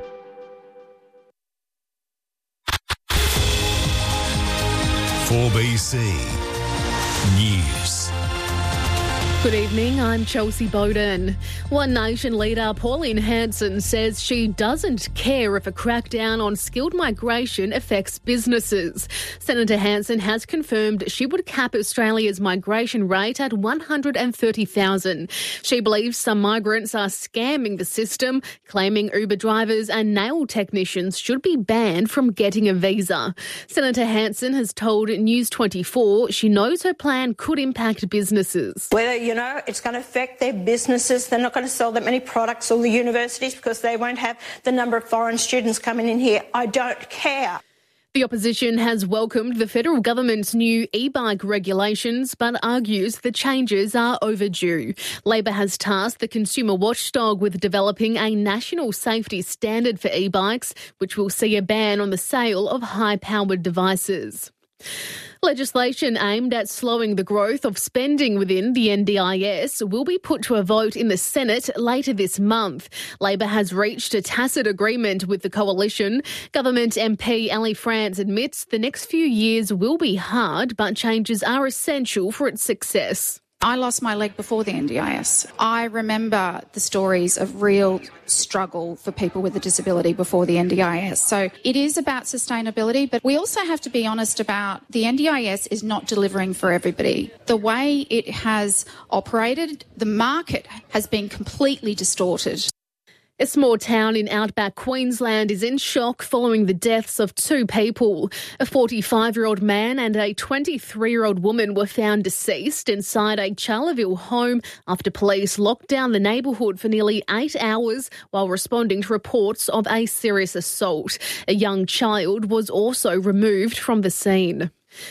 Speaker 4: four B C News.
Speaker 9: Good evening, I'm Chelsea Bowden. One Nation leader Pauline Hanson says she doesn't care if a crackdown on skilled migration affects businesses. Senator Hanson has confirmed she would cap Australia's migration rate at one hundred thirty thousand. She believes some migrants are scamming the system, claiming Uber drivers and nail technicians should be banned from getting a visa. Senator Hanson has told News twenty-four she knows her plan could impact businesses.
Speaker 10: Whether you You know, it's going to affect their businesses. They're not going to sell that many products, or the universities, because they won't have the number of foreign students coming in here. I don't care.
Speaker 9: The opposition has welcomed the federal government's new e-bike regulations, but argues the changes are overdue. Labor has tasked the consumer watchdog with developing a national safety standard for e-bikes, which will see a ban on the sale of high-powered devices. Legislation aimed at slowing the growth of spending within the N D I S will be put to a vote in the Senate later this month. Labor has reached a tacit agreement with the coalition. Government M P Ellie France admits the next few years will be hard, but changes are essential for its success.
Speaker 11: I lost my leg before the N D I S. I remember the stories of real struggle for people with a disability before the N D I S. So it is about sustainability, but we also have to be honest about the N D I S is not delivering for everybody. The way it has operated, the market has been completely distorted.
Speaker 9: A small town in outback Queensland is in shock following the deaths of two people. A forty-five-year-old man and a twenty-three-year-old woman were found deceased inside a Charleville home after police locked down the neighbourhood for nearly eight hours while responding to reports of a serious assault. A young child was also removed from the scene.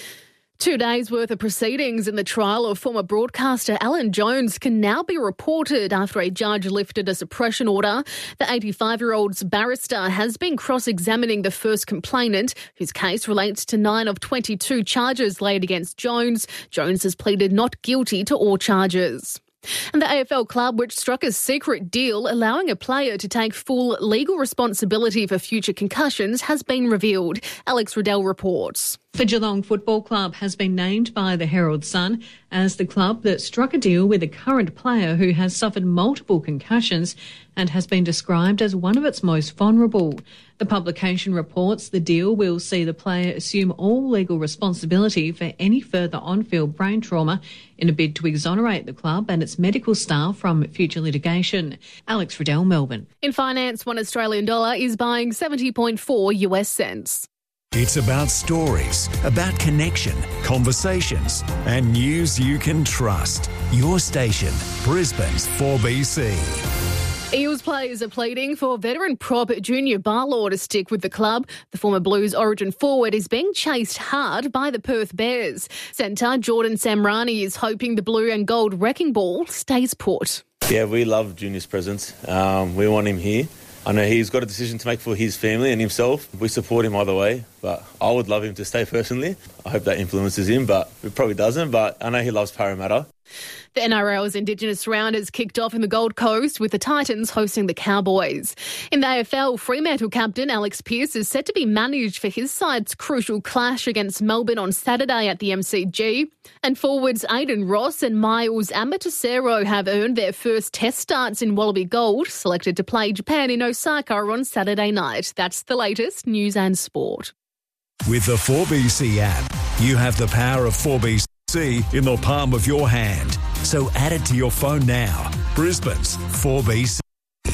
Speaker 9: Two days' worth of proceedings in the trial of former broadcaster Alan Jones can now be reported after a judge lifted a suppression order. The eighty-five-year-old's barrister has been cross-examining the first complainant, whose case relates to nine of twenty-two charges laid against Jones. Jones has pleaded not guilty to all charges. And the A F L club, which struck a secret deal allowing a player to take full legal responsibility for future concussions, has been revealed. Alex Riddell reports.
Speaker 25: The Geelong Football Club has been named by the Herald Sun as the club that struck a deal with a current player who has suffered multiple concussions and has been described as one of its most vulnerable. The publication reports the deal will see the player assume all legal responsibility for any further on-field brain trauma in a bid to exonerate the club and its medical staff from future litigation. Alex Riddell, Melbourne.
Speaker 9: In finance, one Australian dollar is buying seventy point four US cents.
Speaker 4: It's about stories, about connection, conversations, and news you can trust. Your station, Brisbane's four B C.
Speaker 9: Eels players are pleading for veteran prop Junior Barlaw to stick with the club. The former Blues origin forward is being chased hard by the Perth Bears. Centre Jordan Samrani is hoping the blue and gold wrecking ball stays put.
Speaker 26: Yeah, we love Junior's presence. Um, we want him here. I know he's got a decision to make for his family and himself. We support him either way, but I would love him to stay personally. I hope that influences him, but it probably doesn't. But I know he loves Parramatta.
Speaker 9: The N R L's Indigenous round has kicked off in the Gold Coast with the Titans hosting the Cowboys. In the A F L, Fremantle captain Alex Pearce is set to be managed for his side's crucial clash against Melbourne on Saturday at the M C G. And forwards Aidan Ross and Miles Amatosero have earned their first test starts in Wallaby Gold, selected to play Japan in Osaka on Saturday night. That's the latest news and sport.
Speaker 4: With the four B C app, you have the power of four B C in the palm of your hand. So add it to your phone now. Brisbane's four B C.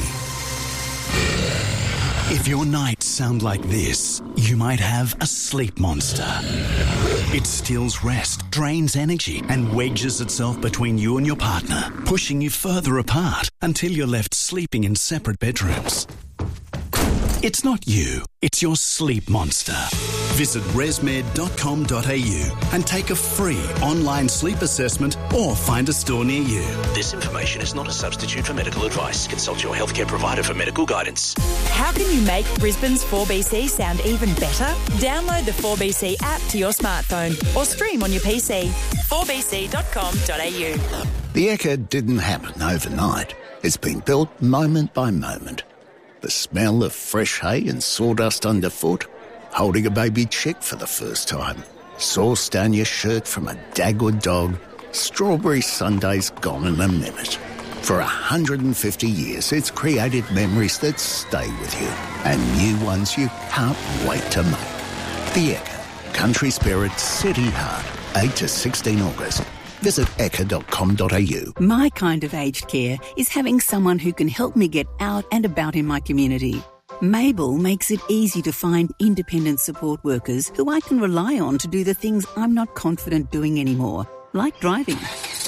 Speaker 12: If your nights sound like this, you might have a sleep monster. It steals rest, drains energy, and wedges itself between you and your partner, pushing you further apart until you're left sleeping in separate bedrooms. It's not you, it's your sleep monster. Visit resmed dot com dot a u and take a free online sleep assessment or find a store near you.
Speaker 3: This information is not a substitute for medical advice. Consult your healthcare provider for medical guidance.
Speaker 14: How can you make Brisbane's four B C sound even better? Download the four B C app to your smartphone or stream on your P C. four b c dot com dot a u.
Speaker 15: The Ekka didn't happen overnight. It's been built moment by moment. The smell of fresh hay and sawdust underfoot, holding a baby chick for the first time, sauce down your shirt from a Dagwood dog, strawberry sundaes gone in a minute. For one hundred fifty years, it's created memories that stay with you and new ones you can't wait to make. The Ekka, country spirit, city heart, eight to sixteen August. Visit ekka dot com dot a u.
Speaker 16: My kind of aged care is having someone who can help me get out and about in my community. Mabel makes it easy to find independent support workers who I can rely on to do the things I'm not confident doing anymore, like driving.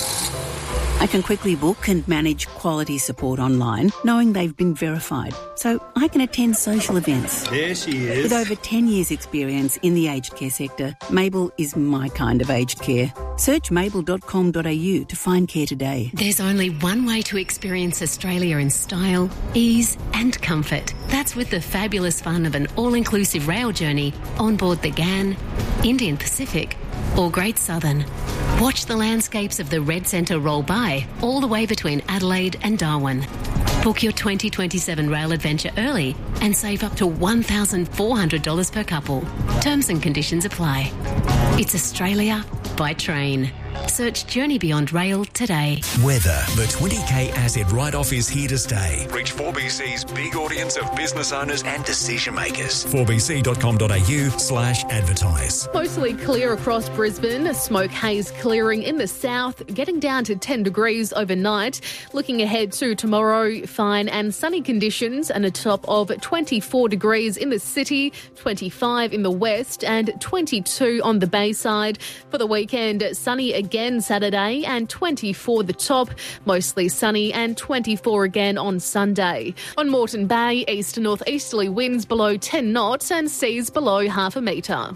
Speaker 16: I can quickly book and manage quality support online, knowing they've been verified, so I can attend social events.
Speaker 17: There she is.
Speaker 16: With over ten years' experience in the aged care sector, Mabel is my kind of aged care. Search mabel dot com dot a u to find care today.
Speaker 18: There's only one way to experience Australia in style, ease and comfort. That's with the fabulous fun of an all-inclusive rail journey on board the G A N, Indian Pacific or Great Southern. Watch the landscapes of the Red Centre roll by all the way between Adelaide and Darwin. Book your twenty twenty-seven rail adventure early and save up to one thousand four hundred dollars per couple. Terms and conditions apply. It's Australia by train. Search Journey Beyond Rail today.
Speaker 4: Weather. The twenty K asset write-off is here to stay.
Speaker 7: Reach four B C's big audience of business owners and decision makers.
Speaker 4: four b c dot com dot a u slash advertise.
Speaker 9: Mostly clear across Brisbane. Smoke haze clearing in the south, getting down to ten degrees overnight. Looking ahead to tomorrow, fine and sunny conditions and a top of twenty-four degrees in the city, twenty-five in the west and twenty-two on the Bayside. For the weekend, sunny again Saturday and twenty-four the top, mostly sunny and twenty-four again on Sunday. On Moreton Bay, east to northeasterly winds below ten knots and seas below half a metre.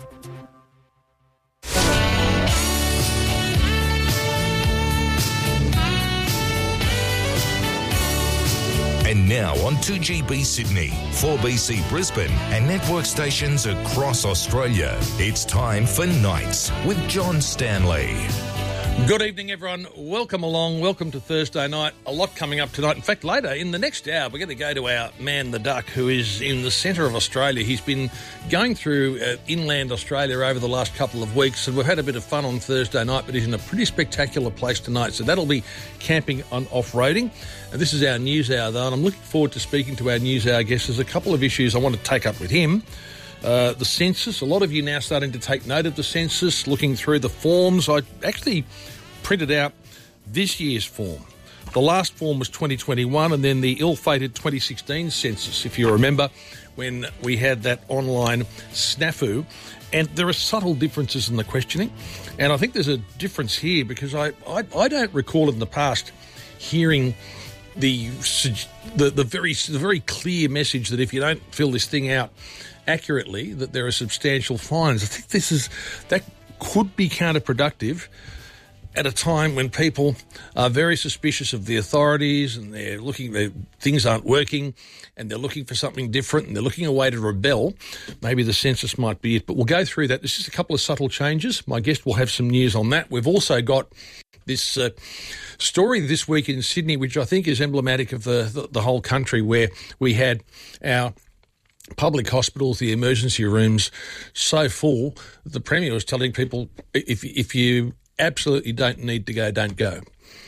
Speaker 8: And now on two G B Sydney, four B C Brisbane and network stations across Australia. It's time for Nights with John Stanley.
Speaker 27: Good evening, everyone. Welcome along. Welcome to Thursday night. A lot coming up tonight. In fact, later in the next hour, we're going to go to our man, the Duck, who is in the centre of Australia. He's been going through uh, inland Australia over the last couple of weeks, and we've had a bit of fun on Thursday night, but he's in a pretty spectacular place tonight. So that'll be camping and off-roading. And this is our news hour, though, and I'm looking forward to speaking to our news hour guest. There's a couple of issues I want to take up with him. Uh, the census, a lot of you now starting to take note of the census, looking through the forms. I actually printed out this year's form. The last form was twenty twenty-one and then the ill-fated twenty sixteen census, if you remember, when we had that online snafu. And there are subtle differences in the questioning. And I think there's a difference here because I, I, I don't recall in the past hearing the, the the very the very clear message that if you don't fill this thing out accurately, that there are substantial fines. I think this is that could be counterproductive. at a time when people are very suspicious of the authorities and they're looking, they're, things aren't working and they're looking for something different and they're looking a way to rebel. Maybe the census might be it, but we'll go through that. This is a couple of subtle changes. My guest will have some news on that. We've also got this uh, story this week in Sydney, which I think is emblematic of the, the, the whole country, where we had our public hospitals, the emergency rooms, so full that the Premier was telling people, if if you absolutely don't need to go, don't go,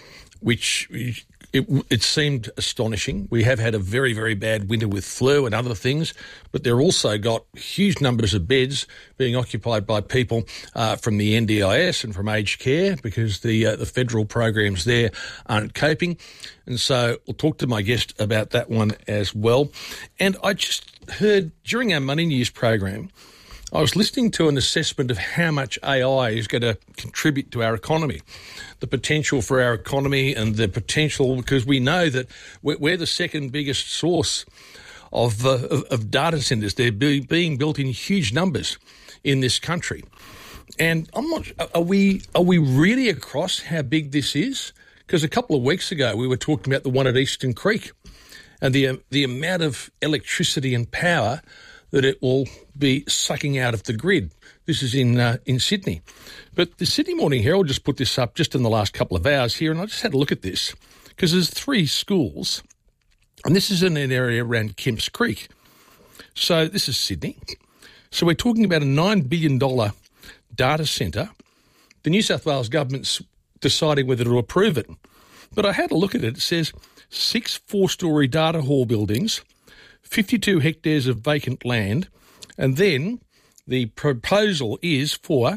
Speaker 27: which it, it seemed astonishing. We have had a very, very bad winter with flu and other things, but they're also got huge numbers of beds being occupied by people uh, from the N D I S and from aged care, because the uh, the federal programs there aren't coping. And so we'll talk to my guest about that one as well. And I just heard during our Money News program, I was listening to an assessment of how much A I is going to contribute to our economy, the potential for our economy and the potential, because we know that we're, we're the second biggest source of, uh, of, of data centres. They're be, being built in huge numbers in this country. And I'm not, are we, are we really across how big this is? Because a couple of weeks ago we were talking about the one at Eastern Creek and the the amount of electricity and power that it will be sucking out of the grid. This is in uh, in Sydney. But the Sydney Morning Herald just put this up just in the last couple of hours here, and I just had a look at this, because there's three schools, and this is in an area around Kemps Creek. So this is Sydney. So we're talking about a nine billion dollars data centre. The New South Wales government's deciding whether to approve it. But I had a look at it. It says six four-storey data hall buildings, fifty-two hectares of vacant land, and then the proposal is for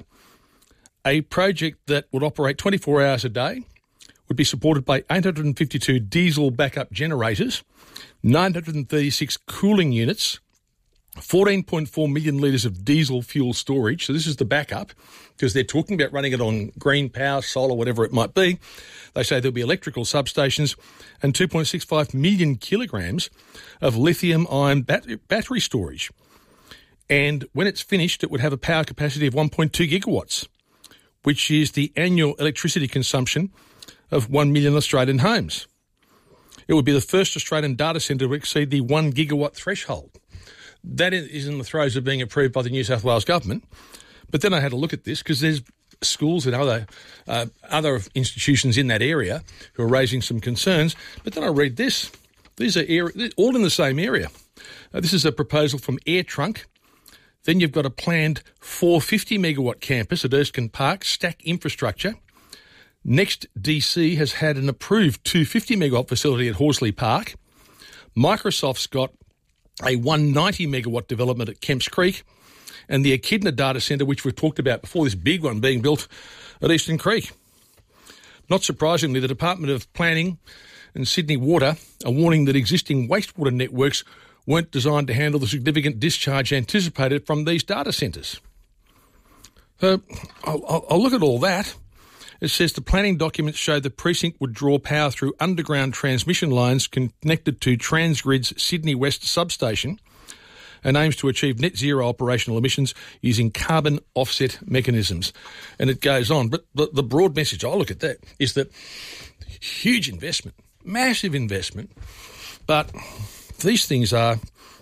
Speaker 27: a project that would operate twenty-four hours a day, would be supported by eight hundred fifty-two diesel backup generators, nine hundred thirty-six cooling units, fourteen point four million litres of diesel fuel storage. So this is the backup, because they're talking about running it on green power, solar, whatever it might be. They say there'll be electrical substations and two point six five million kilograms of lithium-ion bat- battery storage. And when it's finished, it would have a power capacity of one point two gigawatts, which is the annual electricity consumption of one million Australian homes. It would be the first Australian data centre to exceed the one gigawatt threshold. That is in the throes of being approved by the New South Wales government. But then I had a look at this, because there's schools and other uh, other institutions in that area who are raising some concerns. But then I read this. These are area, all in the same area. Uh, this is a proposal from AirTrunk. Then you've got a planned four hundred fifty megawatt campus at Erskine Park, Stack Infrastructure. Next D C has had an approved two hundred fifty megawatt facility at Horsley Park. Microsoft's got a one hundred ninety megawatt development at Kemps Creek, and the Echidna data centre, which we've talked about before, this big one being built at Eastern Creek. Not surprisingly, the Department of Planning and Sydney Water are warning that existing wastewater networks weren't designed to handle the significant discharge anticipated from these data centres. So I'll, I'll look at all that. It says the planning documents show the precinct would draw power through underground transmission lines connected to Transgrid's Sydney West substation, and aims to achieve net zero operational emissions using carbon offset mechanisms. And it goes on. But the, the broad message, I look at that, is that huge investment, massive investment, but these things are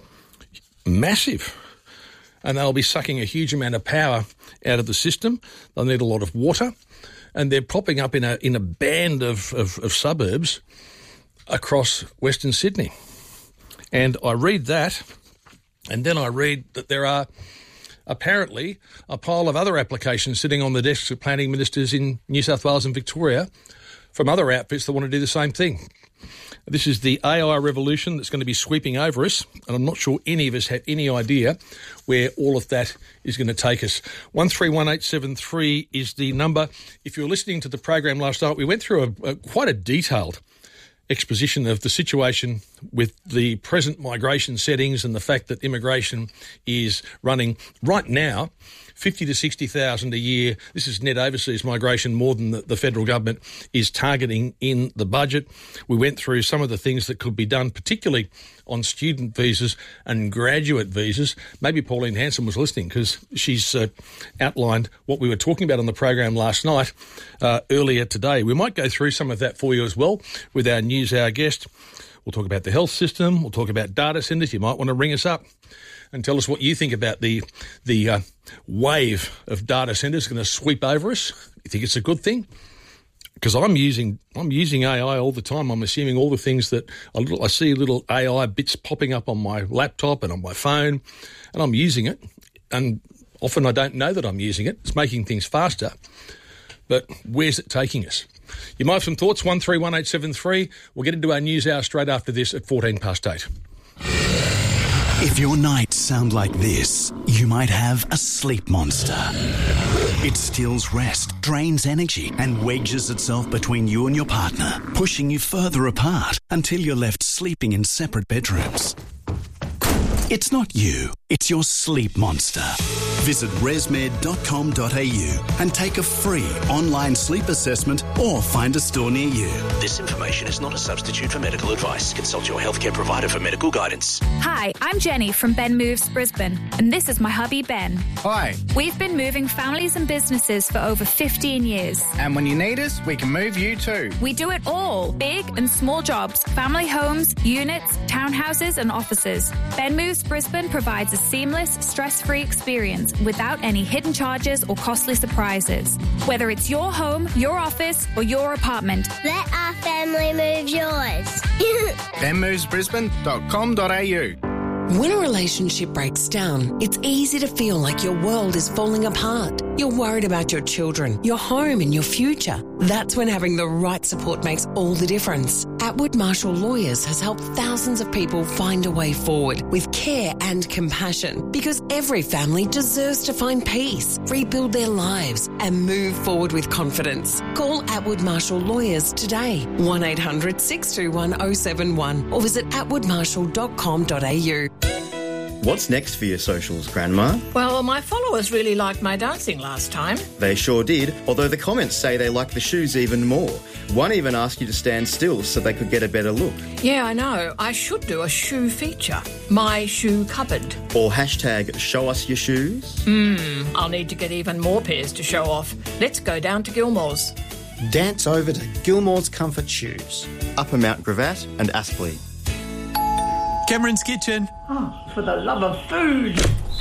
Speaker 27: massive, and they'll be sucking a huge amount of power out of the system. They'll need a lot of water. And they're popping up in a in a band of, of, of suburbs across Western Sydney. And I read that, and then I read that there are apparently a pile of other applications sitting on the desks of planning ministers in New South Wales and Victoria from other outfits that want to do the same thing. This is the A I revolution that's going to be sweeping over us, and I'm not sure any of us have any idea where all of that is going to take us. one three one eight seven three is the number. If you were listening to the program last night, we went through a, a quite a detailed exposition of the situation with the present migration settings and the fact that immigration is running right now fifty to sixty thousand a year. This is net overseas migration, more than the, the federal government is targeting in the budget. We went through some of the things that could be done, particularly on student visas and graduate visas. Maybe Pauline Hanson was listening because she's uh, outlined what we were talking about on the program last night, uh, earlier today. We might go through some of that for you as well with our News Hour guest. We'll talk about the health system. We'll talk about data centres. You might want to ring us up and tell us what you think about the the uh, wave of data centres going to sweep over us. You think it's a good thing? Because I'm using I'm using A I all the time. I'm assuming all the things that a little, I see little A I bits popping up on my laptop and on my phone, and I'm using it. And often I don't know that I'm using it. It's making things faster. But where's it taking us? You might have some thoughts, one three one eight seven three. We'll get into our news hour straight after this at fourteen past eight.
Speaker 12: If your nights sound like this, you might have a sleep monster. It steals rest, drains energy, and wedges itself between you and your partner, pushing you further apart until you're left sleeping in separate bedrooms. It's not you, it's your sleep monster. Visit resmed dot com dot a u and take a free online sleep assessment or find a store near you.
Speaker 2: This information is not a substitute for medical advice. Consult your healthcare provider for medical guidance.
Speaker 5: Hi, I'm Jenny from Ben Moves Brisbane, and this is my hubby Ben.
Speaker 6: Hi.
Speaker 5: We've been moving families and businesses for over fifteen years.
Speaker 6: And when you need us, we can move you too.
Speaker 5: We do it all, big and small jobs, family homes, units, townhouses and offices. Ben Moves Brisbane provides a seamless, stress-free experience without any hidden charges or costly surprises. Whether it's your home, your office or your apartment.
Speaker 17: Let our family move yours.
Speaker 6: ben moves brisbane dot com dot a u.
Speaker 21: When a relationship breaks down, it's easy to feel like your world is falling apart. You're worried about your children, your home and your future. That's when having the right support makes all the difference. Atwood Marshall Lawyers has helped thousands of people find a way forward with care and compassion, because every family deserves to find peace, rebuild their lives and move forward with confidence. Call Atwood Marshall Lawyers today, one eight hundred six two one oh seven one, or visit atwood marshall dot com dot a u.
Speaker 22: What's next for your socials, Grandma?
Speaker 23: Well, my followers really liked my dancing last time.
Speaker 22: They sure did, although the comments say they like the shoes even more. One even asked you to stand still so they could get a better look.
Speaker 23: Yeah, I know. I should do a shoe feature. My shoe cupboard.
Speaker 22: Or hashtag show us your shoes.
Speaker 23: Hmm, I'll need to get even more pairs to show off. Let's go down to Gilmore's.
Speaker 22: Dance over to Gilmore's Comfort Shoes. Upper Mount Gravatt and Aspley.
Speaker 28: Cameron's Kitchen.
Speaker 23: Oh, for the love of food.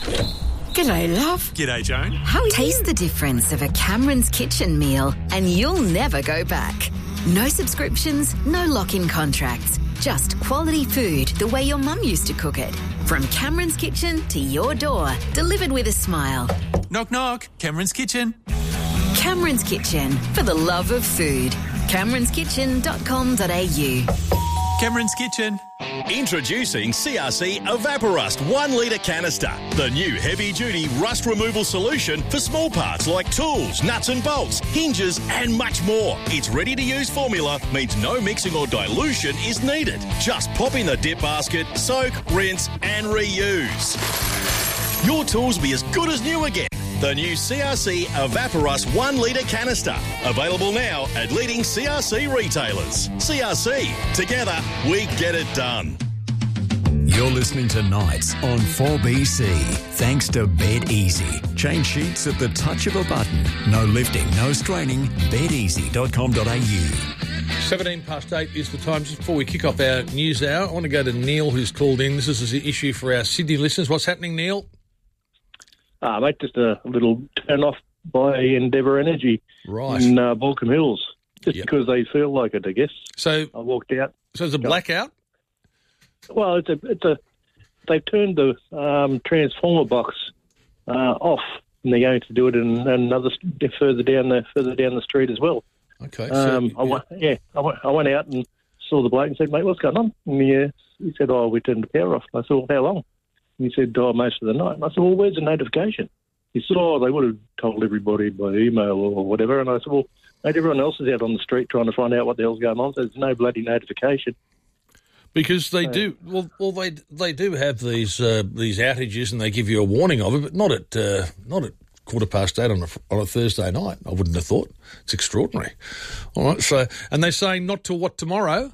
Speaker 23: G'day, love.
Speaker 28: G'day, Joan.
Speaker 29: How Taste the difference of a Cameron's Kitchen meal and you'll never go back. No subscriptions, no lock-in contracts. Just quality food the way your mum used to cook it. From Cameron's Kitchen to your door, delivered with a smile.
Speaker 28: Knock, knock. Cameron's Kitchen.
Speaker 29: Cameron's Kitchen, for the love of food. camerons kitchen dot com dot a u.
Speaker 28: Cameron's Kitchen.
Speaker 30: Introducing C R C Evaporust one litre canister, the new heavy-duty rust removal solution for small parts like tools, nuts and bolts, hinges and much more. Its ready-to-use formula means no mixing or dilution is needed. Just pop in the dip basket, soak, rinse and reuse. Your tools will be as good as new again. The new C R C Evaporust one litre canister. Available now at leading C R C retailers. C R C. Together, we get it done.
Speaker 4: You're listening to Nights on four B C. Thanks to Bed Easy. Change sheets at the touch of a button. No lifting, no straining. bed easy dot com dot a u.
Speaker 27: seventeen past eight is the time. Just before we kick off our news hour, I want to go to Neil, who's called in. This is an issue for our Sydney listeners. What's happening, Neil?
Speaker 31: Ah, mate, just a little turn off by Endeavour Energy
Speaker 27: right.
Speaker 31: in uh, Balcombe Hills, just
Speaker 27: yep.
Speaker 31: because they feel like it, I guess.
Speaker 27: So
Speaker 31: I walked out.
Speaker 27: So it's a blackout?
Speaker 31: Well, it's a, it's a. They've turned the um, transformer box uh, off, and they're going to do it in, in another further down the further down the street as well.
Speaker 27: Okay. So,
Speaker 31: um, I went, yeah, I went, I went out and saw the bloke and said, "Mate, what's going on?" And he, uh, he said, "Oh, we turned the power off." And I said, "Well, how long?" And he said, "Oh, most of the night." And I said, "Well, where's the notification?" He said, "Oh, they would have told everybody by email or whatever." And I said, "Well, mate, everyone else is out on the street trying to find out what the hell's going on, so there's no bloody notification."
Speaker 27: Because they do well. Well, they they do have these uh, these outages, and they give you a warning of it, but not at uh, not at quarter past eight on a on a Thursday night. I wouldn't have thought. It's extraordinary. All right. So, and they're saying not till what, tomorrow?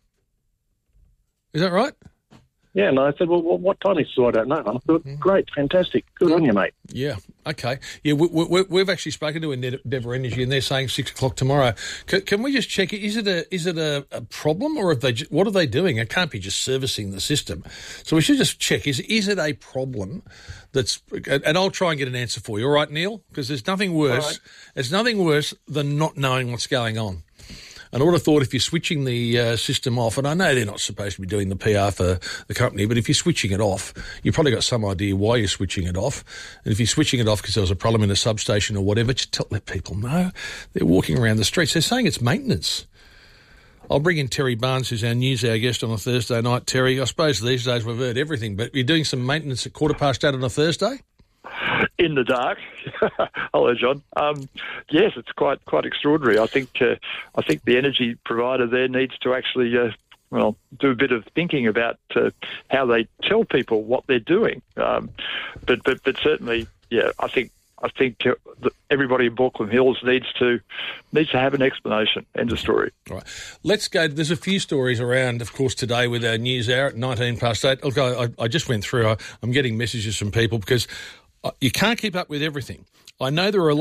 Speaker 27: Is that right?
Speaker 31: Yeah, and I said, well, what time is it? So I don't know. And I thought, great, fantastic, good on you, mate.
Speaker 27: Yeah, okay. Yeah, we, we, we've actually spoken to Endeavour Energy, and they're saying six o'clock tomorrow. Can, can we just check? Is it a is it a, a problem, or have they? What are they doing? It can't be just servicing the system. So we should just check. Is is it a problem? That's and I'll try and get an answer for you. All right, Neil? Because there's nothing worse. Right. There's nothing worse than not knowing what's going on. And I would have thought if you're switching the uh, system off, and I know they're not supposed to be doing the P R for the company, but if you're switching it off, you've probably got some idea why you're switching it off. And if you're switching it off because there was a problem in a substation or whatever, just tell, let people know. They're walking around the streets. They're saying it's maintenance. I'll bring in Terry Barnes, who's our news hour guest on a Thursday night. Terry, I suppose these days we've heard everything, but you're doing some maintenance at quarter past eight on a Thursday?
Speaker 1: In the dark. Hello, John. Um, yes, it's quite quite extraordinary. I think uh, I think the energy provider there needs to actually uh, well do a bit of thinking about uh, how they tell people what they're doing. Um, but but but certainly, yeah, I think I think uh, everybody in Balcombe Hills needs to needs to have an explanation. End of story.
Speaker 27: All right, let's go. There's a few stories around, of course, today with our news hour at nineteen past eight. Look, I, I just went through. I, I'm getting messages from people because you can't keep up with everything. I know there are a lot